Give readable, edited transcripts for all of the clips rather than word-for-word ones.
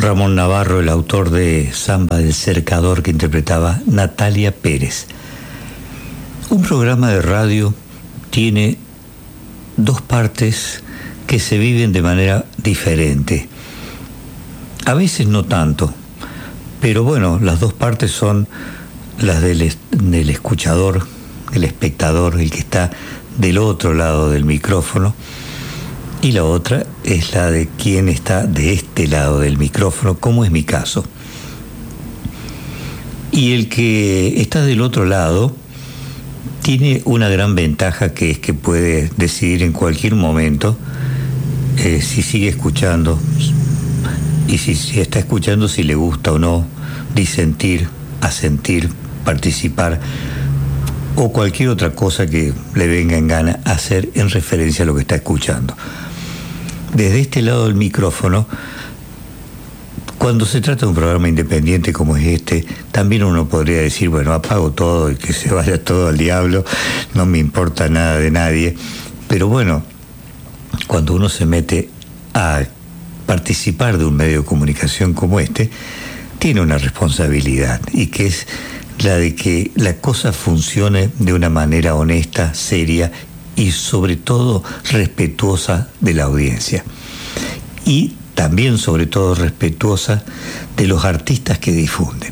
Ramón Navarro, el autor de Samba del Cercador, que interpretaba Natalia Pérez. Un programa de radio tiene dos partes que se viven de manera diferente. A veces no tanto, pero bueno, las dos partes son las del escuchador, el espectador, el que está del otro lado del micrófono, y la otra es la de quien está de este lado del micrófono, como es mi caso. Y el que está del otro lado tiene una gran ventaja, que es que puede decidir en cualquier momento si sigue escuchando y si está escuchando, si le gusta o no, disentir, asentir, participar o cualquier otra cosa que le venga en gana hacer en referencia a lo que está escuchando. Desde este lado del micrófono, cuando se trata de un programa independiente como es este, también uno podría decir, bueno, apago todo y que se vaya todo al diablo, no me importa nada de nadie. Pero bueno, cuando uno se mete a participar de un medio de comunicación como este, tiene una responsabilidad, y que es la de que la cosa funcione de una manera honesta, seria y sobre todo respetuosa de la audiencia. Y también sobre todo respetuosa de los artistas que difunden.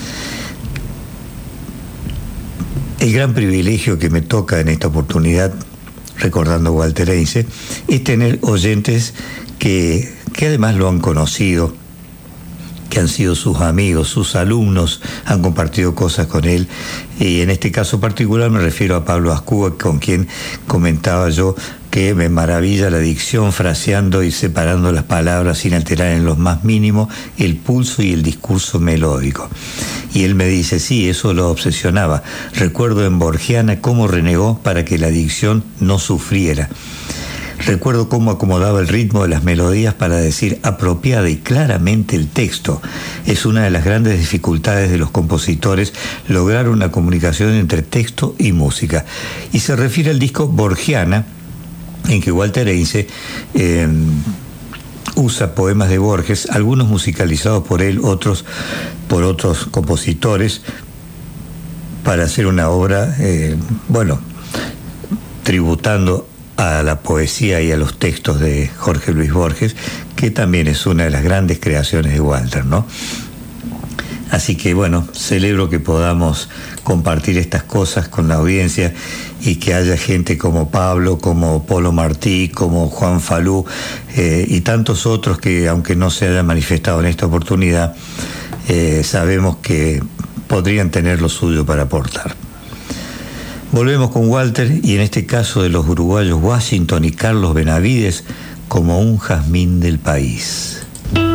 El gran privilegio que me toca en esta oportunidad, recordando a Walter Heinze, es tener oyentes que además lo han conocido, que han sido sus amigos, sus alumnos, han compartido cosas con él, y en este caso particular me refiero a Pablo Ascúa, con quien comentaba yo que me maravilla la dicción, fraseando y separando las palabras sin alterar en lo más mínimo el pulso y el discurso melódico. Y él me dice, sí, eso lo obsesionaba. Recuerdo en Borgiana cómo renegó para que la dicción no sufriera. Recuerdo cómo acomodaba el ritmo de las melodías para decir apropiada y claramente el texto. Es una de las grandes dificultades de los compositores, lograr una comunicación entre texto y música. Y se refiere al disco Borgiana, en que Walter Heinze usa poemas de Borges, algunos musicalizados por él, otros por otros compositores, para hacer una obra, tributando a la poesía y a los textos de Jorge Luis Borges, que también es una de las grandes creaciones de Walter, ¿no? Así que bueno, celebro que podamos compartir estas cosas con la audiencia y que haya gente como Pablo, como Polo Martí, como Juan Falú y tantos otros que, aunque no se hayan manifestado en esta oportunidad, sabemos que podrían tener lo suyo para aportar. Volvemos con Walter, y en este caso de los uruguayos Washington y Carlos Benavides, como un jazmín del país.